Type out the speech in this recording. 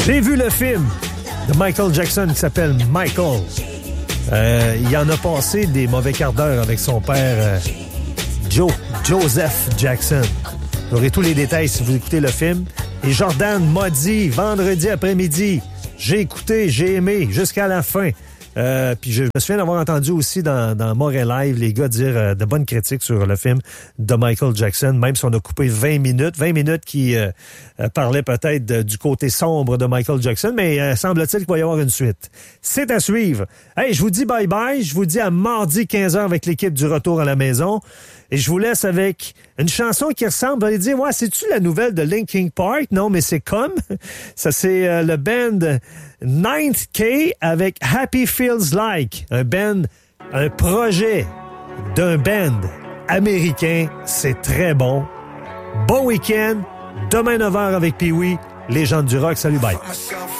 J'ai vu le film de Michael Jackson qui s'appelle Michael. Il en a passé des mauvais quarts d'heure avec son père Joseph Jackson. Vous aurez tous les détails si vous écoutez le film. Et Jordan m'a dit vendredi après-midi, j'ai écouté, j'ai aimé jusqu'à la fin. Puis je me souviens d'avoir entendu aussi dans Montréal Live les gars dire de bonnes critiques sur le film de Michael Jackson, même si on a coupé 20 minutes qui parlaient peut-être du côté sombre de Michael Jackson, mais semble-t-il qu'il va y avoir une suite. C'est à suivre. Hey, je vous dis bye-bye, je vous dis à mardi 15h avec l'équipe du Retour à la maison. Et je vous laisse avec une chanson qui ressemble. Vous allez dire, ouais, c'est-tu la nouvelle de Linkin Park? Non, mais c'est comme. Ça, c'est le band 9K avec Happy Feels Like. Un projet d'un band américain. C'est très bon. Bon week-end. Demain 9h avec Pee-Wee, légende du rock. Salut, bye.